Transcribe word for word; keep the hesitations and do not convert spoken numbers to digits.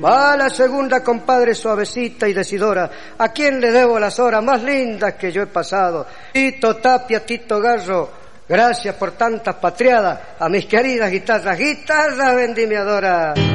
Va la segunda, compadre, suavecita y decidora. ¿A quién le debo las horas más lindas que yo he pasado? Tito Tapia, Tito Garro, gracias por tantas patriadas. A mis queridas guitarras, guitarras vendimiadoras.